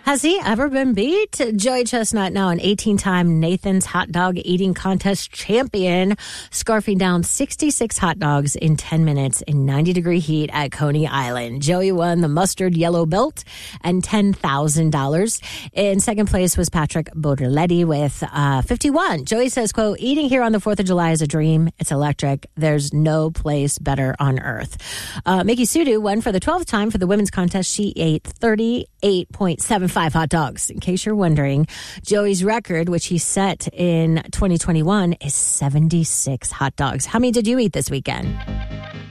Has he ever been beat? Joey Chestnut, now an 18-time Nathan's Hot Dog Eating Contest champion, scarfing down 66 hot dogs in 10 minutes in 90-degree heat at Coney Island. Joey won the mustard yellow belt and $10,000. In second place was Patrick Boderletti with 51. Joey says, quote, eating here on the 4th of July is a dream. It's electric. There's no place better on earth. Mickey Sudu won for the 12th time for the women's contest. She ate 38.75 hot dogs. In case you're wondering, Joey's record, which he set in 2021, is 76 hot dogs. How many did you eat this weekend?